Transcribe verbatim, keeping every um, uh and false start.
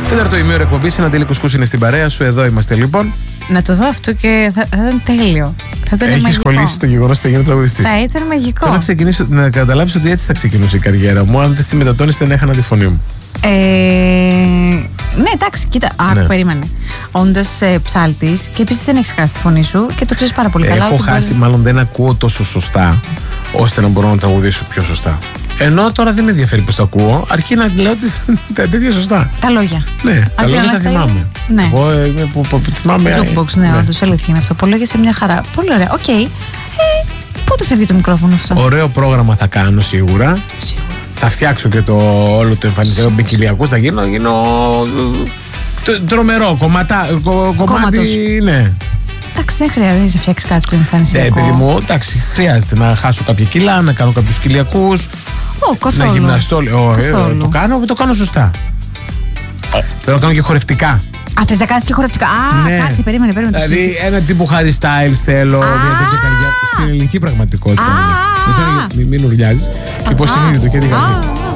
Τέταρτο ημίωρο εκπομπή, ένα Ντέλη Κουσκούς είναι στην παρέα σου. Εδώ είμαστε λοιπόν. Να το δω αυτό και θα, θα ήταν τέλειο. Έχει σχολήσει το γεγονός ότι θα γίνει τραγουδιστής. Θα ήταν μαγικό. Θέλω να ξεκινήσω, να καταλάβεις ότι έτσι θα ξεκινούσε η καριέρα μου. Αν δεν στη μετατόνιση δεν έχανα τη φωνή μου. Ε, ναι, εντάξει, κοίτα. Άκου, ναι. Περίμενε. Όντας ε, ψάλτης, και επίσης δεν έχεις χάσει τη φωνή σου και το ξέρεις πάρα πολύ καλά. Έχω χάσει, μπορεί... μάλλον δεν ακούω τόσο σωστά, ώστε να μπορώ να τραγουδήσω πιο σωστά. Ενώ τώρα δεν με ενδιαφέρει πως το ακούω, αρκεί να λέω τα τέτοια σωστά. Τα λόγια. Ναι, τα λόγια τα θυμάμαι. Ναι. Εγώ ε, που, που, που θυμάμαι. Jukebox, ναι, ναι. Όντως αλήθεια είναι αυτό. Που λέγεσαι μια χαρά. Πολύ ωραία. Οκ. Okay. Ε, πότε θα βγει το μικρόφωνο αυτό? Ωραίο πρόγραμμα θα κάνω σίγουρα. Σίγουρα. Θα φτιάξω και το όλο το εμφανιστικό με κοιλιακούς. Θα γίνω, γίνω το, τρομερό κομματά, κο, κομμάτι. Ναι. Εντάξει, δεν χρειάζεται να φτιάξει κάτι στο εμφανισιακό. Ναι, παιδί μου, εντάξει, χρειάζεται να χάσω κάποια κιλά, να κάνω κάποιους κοιλιακούς. Ω, καθόλου. Να γυμναστώ. Ω, ε, το κάνω, το κάνω σωστά. Ε. Θέλω να κάνω και χορευτικά. Α, θες να κάνεις και χορευτικά. Α, ναι. Κάτσε, περίμενε, περίμενε. Δηλαδή, ένα τύπου Harry Styles θέλω, μια τέτοια καρδιά. Στην ελληνική πραγματικότητα. Μην ουρλιάζεις. Και πώς είναι το και την καρδιά.